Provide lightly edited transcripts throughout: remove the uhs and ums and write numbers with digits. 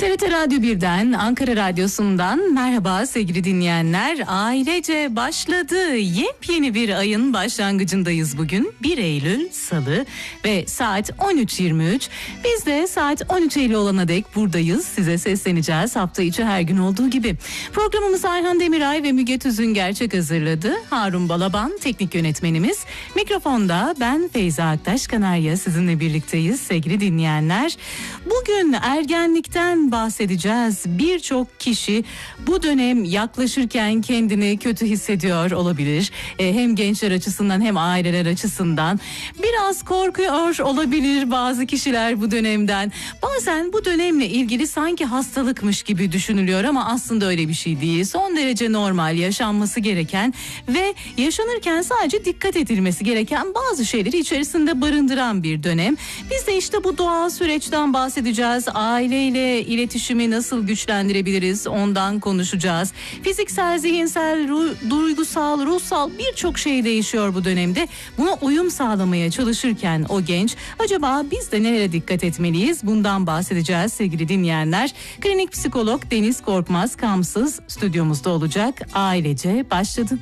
TRT Radyo 1'den, Ankara Radyosu'ndan merhaba sevgili dinleyenler. Ailece başladı. Yepyeni bir ayın başlangıcındayız bugün. 1 Eylül Salı ve saat 13.23. Biz de saat 13.50 olana dek buradayız. Size sesleneceğiz hafta içi her gün olduğu gibi. Programımızı Ayhan Demiray ve Müge Tüzün Gerçek hazırladı. Harun Balaban teknik yönetmenimiz. Mikrofonda ben Feyza Aktaş Kanarya sizinle birlikteyiz sevgili dinleyenler. Bugün ergenlikten bahsedeceğiz. Birçok kişi bu dönem yaklaşırken kendini kötü hissediyor olabilir. Hem gençler açısından hem aileler açısından. Biraz korkuyor olabilir bazı kişiler bu dönemden. Bazen bu dönemle ilgili sanki hastalıkmış gibi düşünülüyor ama aslında öyle bir şey değil. Son derece normal, yaşanması gereken ve yaşanırken sadece dikkat edilmesi gereken bazı şeyleri içerisinde barındıran bir dönem. Biz de işte bu doğal süreçten bahsedeceğiz. Aileyle iletişimi nasıl güçlendirebiliriz ondan konuşacağız. Fiziksel, zihinsel, duygusal, ruhsal birçok şey değişiyor bu dönemde. Buna uyum sağlamaya çalışırken o genç acaba biz de nelere dikkat etmeliyiz? Bundan bahsedeceğiz sevgili dinleyenler. Klinik psikolog Deniz Korkmaz Kamsız stüdyomuzda olacak. Ailece başladı.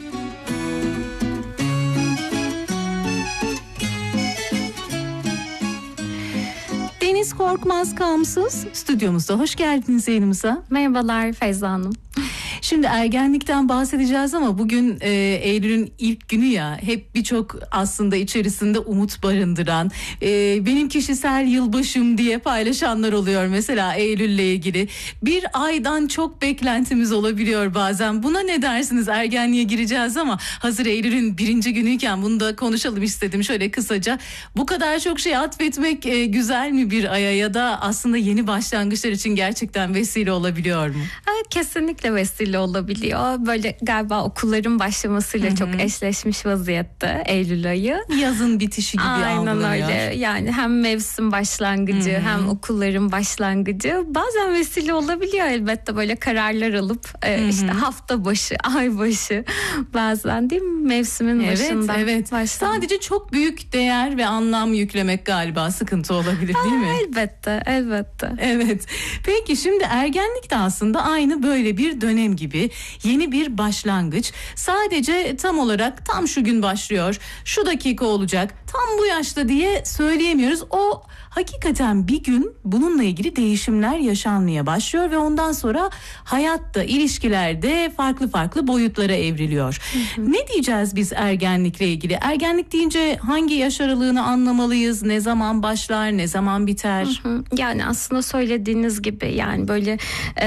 Deniz Korkmaz Kamsız stüdyomuzda. Hoş geldiniz yayınımıza. Merhabalar Feyza Hanım. Şimdi ergenlikten bahsedeceğiz ama bugün Eylül'ün ilk günü ya, hep birçok aslında içerisinde umut barındıran, benim kişisel yılbaşım diye paylaşanlar oluyor mesela Eylül'le ilgili. Bir aydan çok beklentimiz olabiliyor bazen. Buna ne dersiniz? Ergenliğe gireceğiz ama hazır Eylül'ün 1. günüyken bunu da konuşalım istedim şöyle kısaca. Bu kadar çok şey atfetmek güzel mi bir aya, ya da aslında yeni başlangıçlar için gerçekten vesile olabiliyor mu? Evet, kesinlikle vesile olabiliyor. Böyle galiba okulların başlamasıyla çok eşleşmiş vaziyette Eylül ayı. Yazın bitişi gibi algılanıyor. Aynen öyle. Yani hem mevsim başlangıcı hem okulların başlangıcı. Bazen vesile olabiliyor elbette, böyle kararlar alıp işte hafta başı, ay başı, bazen değil mi, mevsimin başında. Evet. Sadece çok büyük değer ve anlam yüklemek galiba sıkıntı olabilir değil mi? Elbette. Evet. Peki şimdi ergenlik de aslında aynı böyle bir dönem gibi, yeni bir başlangıç. Sadece tam olarak tam şu gün başlıyor, şu dakika olacak, tam bu yaşta diye söyleyemiyoruz. O hakikaten bir gün bununla ilgili değişimler yaşanmaya başlıyor ve ondan sonra hayatta, ilişkilerde farklı boyutlara evriliyor. Ne diyeceğiz biz ergenlikle ilgili? Ergenlik deyince hangi yaş aralığını anlamalıyız? Ne zaman başlar, ne zaman biter? Yani aslında söylediğiniz gibi, yani böyle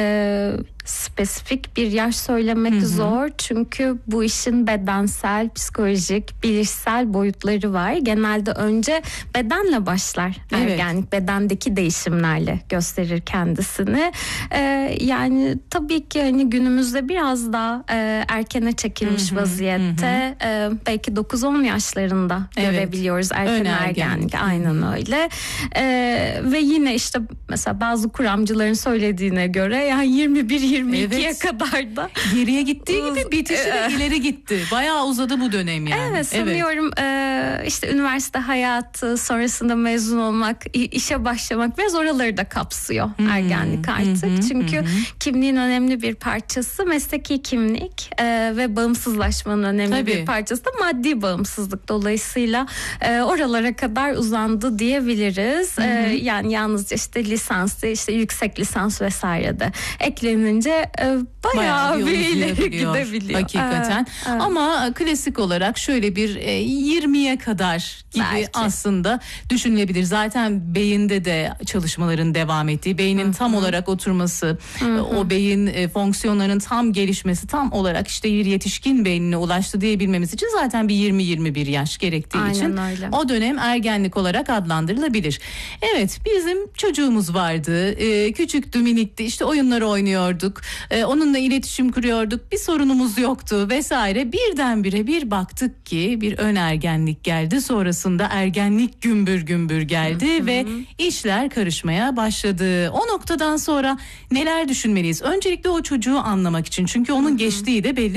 spesifik bir yaş söylemek zor. Çünkü bu işin bedensel, psikolojik, bilişsel boyutları var. Genelde önce bedenle başlar ergenlik. Bedendeki değişimlerle gösterir kendisini. Yani tabii ki hani günümüzde biraz daha erkene çekilmiş vaziyette. Belki 9-10 yaşlarında görebiliyoruz erken ergenlik. Aynen öyle. Ve yine işte mesela bazı kuramcıların söylediğine göre yani 21-22'ye kadar da geriye gittiği gibi bitişi de ileri gitti. Bayağı uzadı bu dönem yani. Evet, sanıyorum işte üniversite hayatı sonrasında mezun olmak, işe başlamak biraz oraları da kapsıyor ergenlik artık. Çünkü kimliğin önemli bir parçası mesleki kimlik ve bağımsızlaşmanın önemli bir parçası da maddi bağımsızlık. Dolayısıyla oralara kadar uzandı diyebiliriz. Yani yalnızca işte lisanslı, işte yüksek lisans vesaire de eklenince bayağı bir ileri gidebiliyor. Hakikaten. Ama klasik olarak şöyle bir 20'ye kadar gibi belki aslında düşünülebilir. Zaten beyinde de çalışmaların devam ettiği, beynin tam olarak oturması, o beyin fonksiyonlarının tam gelişmesi, tam olarak işte bir yetişkin beynine ulaştı diyebilmemiz için zaten bir 20-21 yaş gerektiği için öyle. O dönem ergenlik olarak adlandırılabilir. Evet, bizim çocuğumuz vardı. Küçüktü, minikti. İşte oyunları oynuyorduk. Onunla iletişim kuruyorduk. Bir sorunumuz yoktu vesaire. Birdenbire bir baktık ki bir ön ergenlik geldi. Sonrasında ergenlik gümbür geldi ve işler karışmaya başladı. O noktadan sonra neler düşünmeliyiz? Öncelikle o çocuğu anlamak için. Çünkü onun geçtiği de belli